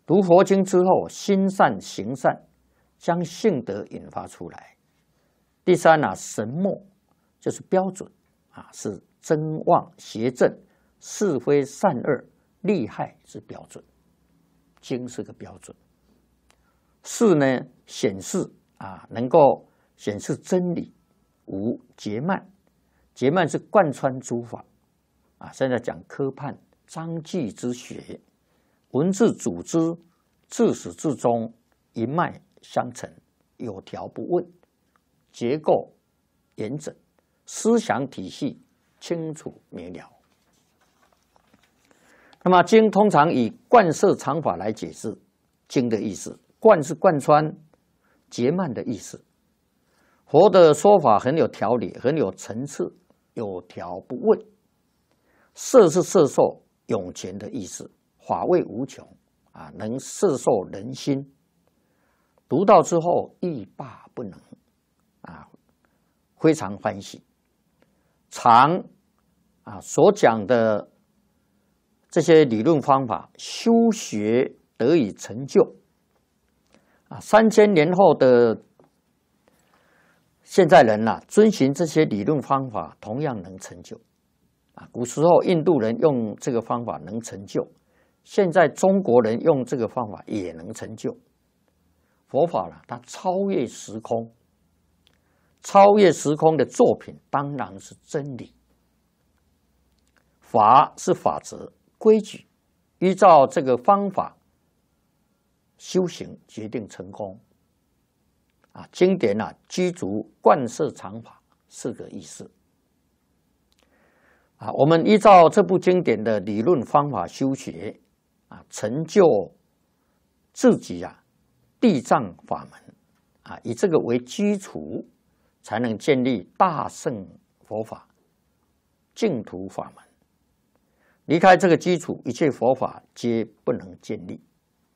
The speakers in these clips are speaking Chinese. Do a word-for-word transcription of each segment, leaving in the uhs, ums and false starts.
读佛经之后，心善行善，将性德引发出来。第三呢、啊，神墨就是标准啊，是真妄邪正、是非善恶、利害之标准。经是个标准。事呢，显示啊，能够显示真理。无结曼，结曼是贯穿诸法啊。现在讲科判、章句之学，文字组织自始至终一脉相承，有条不紊，结构严整，思想体系清楚明了。那么经通常以贯摄常法来解释经的意思，贯是贯穿，结曼的意思。佛的说法很有条理，很有层次，有条不紊。摄是摄受涌泉的意思，法味无穷啊，能摄受人心。读到之后欲罢不能啊，非常欢喜。常啊所讲的这些理论方法，修学得以成就啊，三千年后的现在人呐、啊，遵循这些理论方法，同样能成就啊。古时候印度人用这个方法能成就，现在中国人用这个方法也能成就。佛法呢，它超越时空，超越时空的作品当然是真理。法是法则、规矩，依照这个方法修行，决定成功。啊，经典啊，居足贯摄常法四个意思。啊，我们依照这部经典的理论方法修学，啊，成就自己啊，地藏法门，啊，以这个为基础，才能建立大乘佛法、净土法门。离开这个基础，一切佛法皆不能建立。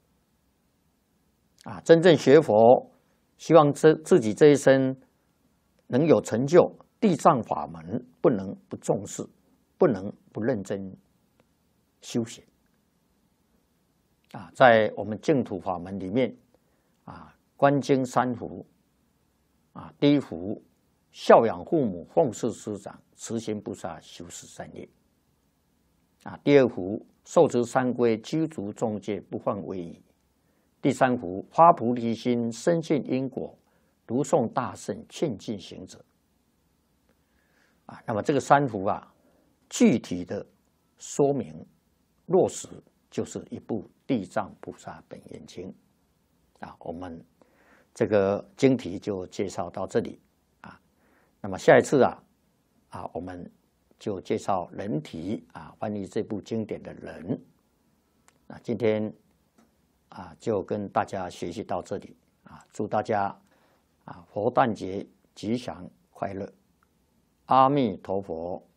啊，真正学佛，希望自自己这一生能有成就，地藏法门不能不重视，不能不认真修行。啊，在我们净土法门里面，啊，观经三福，啊，第一福孝养父母，奉事师长，慈行菩萨，修持善业。啊，第二福受持三规，居足众戒，不犯违仪。第三福发菩提心，深信因果，读诵大圣，劝进行者。啊，那么这个三福啊，具体的说明落实就是一部《地藏菩萨本愿经》啊。我们这个经题就介绍到这里啊。那么下一次啊啊，我们就介绍人题啊，翻译这部经典的人。那今天啊，就跟大家学习到这里啊，祝大家啊佛诞节吉祥快乐，阿弥陀佛。